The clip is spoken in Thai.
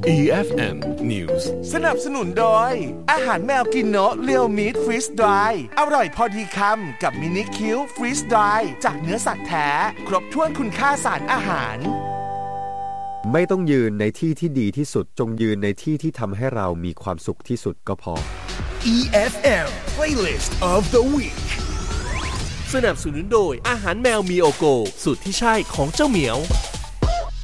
EFM News สนับสนุนโดยอาหารแมวกินโนะเรียวมีทฟรีสดรายอร่อยพอดีคำกับมินิคิวฟรีสดรายจากเนื้อสัตว์แท้ครบถ้วนคุณค่าสารอาหารไม่ต้องยืนในที่ที่ดีที่สุดจงยืนในที่ที่ทำให้เรามีความสุขที่สุดก็พอ EFM Playlist of the Week สนับสนุนโดยอาหารแมวมีโอโกสูตรที่ใช่ของเจ้าเหมียว